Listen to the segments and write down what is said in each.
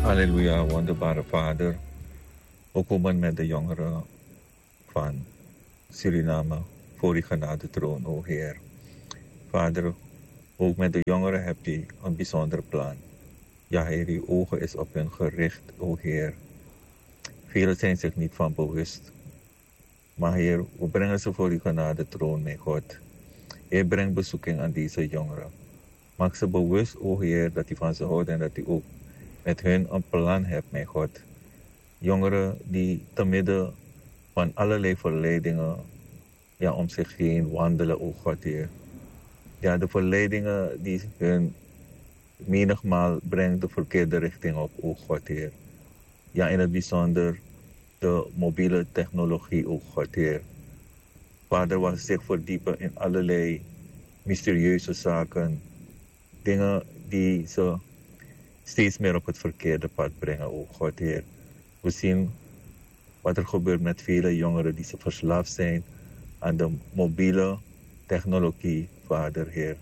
Halleluja, wonderbare Vader. We komen met de jongeren van Suriname voor die genadetroon, o Heer. Vader, ook met de jongeren hebt u een bijzonder plan. Ja, Heer, uw ogen is op hen gericht, o Heer. Velen zijn zich niet van bewust. Maar Heer, we brengen ze voor uw genadetroon, mijn God. Heer, breng bezoeking aan deze jongeren. Maak ze bewust, o Heer, dat u van ze houdt en dat u ook met hun een plan hebt, mijn God. Jongeren die te midden van allerlei verleidingen om zich heen wandelen, o God, Heer. Ja, de verleidingen die hun menigmaal brengt de verkeerde richting op, o God, Heer. Ja, in het bijzonder de mobiele technologie, o God, Heer. Vader, wat zich verdiepen in allerlei mysterieuze zaken. Dingen die ze steeds meer op het verkeerde pad brengen, o God, Heer. We zien wat er gebeurt met vele jongeren die ze verslaafd zijn aan de mobiele technologie, Vader, Heer.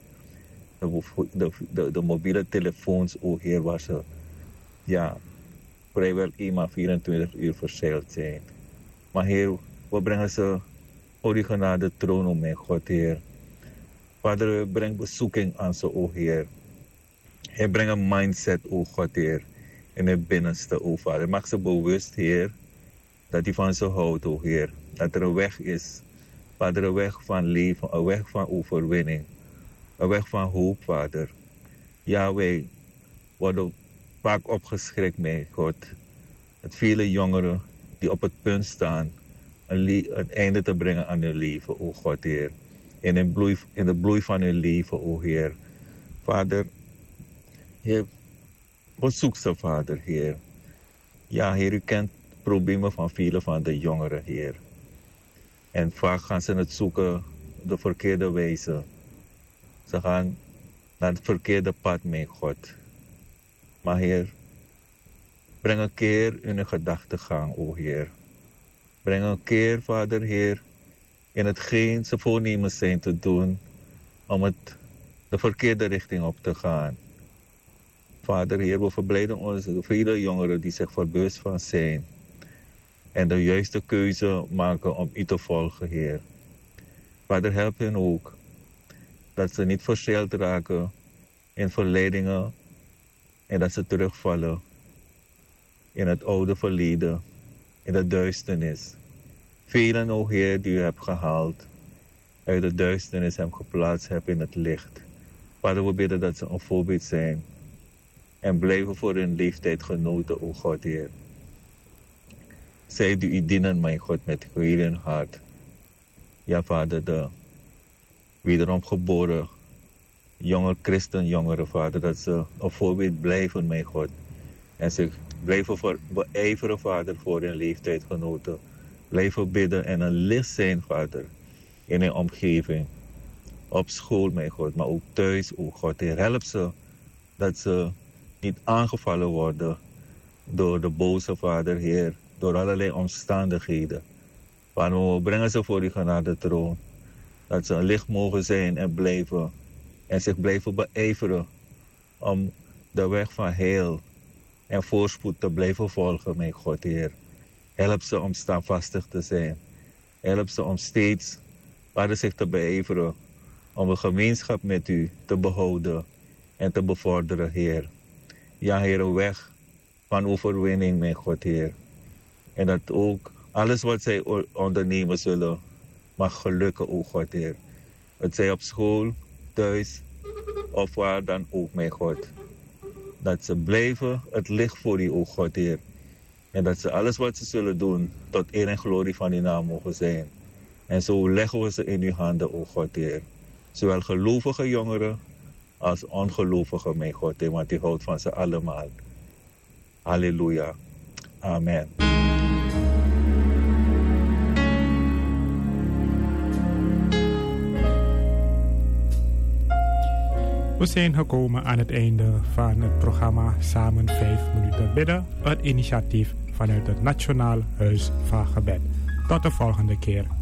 De mobiele telefoons, o Heer, waar ze vrijwel eenmaal 24 uur verzeild zijn. Maar Heer, we brengen ze voor die genade troon, o mijn God, Heer. Vader, breng bezoeking aan ze, o Heer. Heer, breng een mindset, o God, Heer, in het binnenste, o Vader. Maak ze bewust, Heer, dat u van ze houdt, o Heer. Dat er een weg is, Vader, een weg van leven, een weg van overwinning. Een weg van hoop, Vader. Ja, wij worden vaak opgeschrikt, mijn God. Het vele jongeren die op het punt staan een einde te brengen aan hun leven, o God, Heer. In de bloei van hun leven, o Heer. Vader, Heer, bezoek ze, Vader, Heer. Ja, Heer, u kent problemen van vele van de jongeren, Heer. En vaak gaan ze het zoeken de verkeerde wijze. Ze gaan naar het verkeerde pad, mijn God. Maar Heer, breng een keer in hun gedachtegang, o Heer. Breng een keer, Vader, Heer, in hetgeen ze voornemens zijn te doen om de verkeerde richting op te gaan. Vader, Heer, we verblijden ons de vele jongeren die zich er bewust van zijn en de juiste keuze maken om u te volgen, Heer. Vader, help hen ook dat ze niet verzeild raken in verleidingen en dat ze terugvallen in het oude verleden, in de duisternis. Velen, o Heer, die u hebt gehaald uit de duisternis en geplaatst hebt in het licht. Vader, we bidden dat ze een voorbeeld zijn en blijven voor hun leeftijd genoten, o God, Heer. Zij die u dienen, mijn God, met heel hun hart. Ja, Vader, de wederom geboren jonge christenjongeren, Vader, dat ze een voorbeeld blijven, mijn God. En zich blijven beijveren, Vader, voor hun leeftijdgenoten. Blijven bidden en een licht zijn, Vader, in hun omgeving. Op school, mijn God, maar ook thuis, o God, Heer. Help ze dat ze niet aangevallen worden door de boze, Vader, Heer. Door allerlei omstandigheden. Waarom we brengen ze voor die genadetroon. Dat ze een licht mogen zijn en blijven. En zich blijven beijveren om de weg van heil en voorspoed te blijven volgen, mijn God, Heer. Help ze om standvastig te zijn. Help ze om steeds, Vader, zich te beijveren. Om een gemeenschap met u te behouden en te bevorderen, Heer. Ja, Heer, een weg van overwinning, mijn God, Heer. En dat ook alles wat zij ondernemen zullen mag gelukken, o God, Heer. Het zij op school, thuis of waar dan ook, mijn God. Dat ze blijven het licht voor u, o God, Heer. En dat ze alles wat ze zullen doen tot eer en glorie van uw naam mogen zijn. En zo leggen we ze in uw handen, o God, Heer. Zowel gelovige jongeren als ongelovige, mijn God, Heer. Want u houdt van ze allemaal. Halleluja. Amen. We zijn gekomen aan het einde van het programma Samen 5 minuten bidden. Het initiatief vanuit het Nationaal Huis van Gebed. Tot de volgende keer.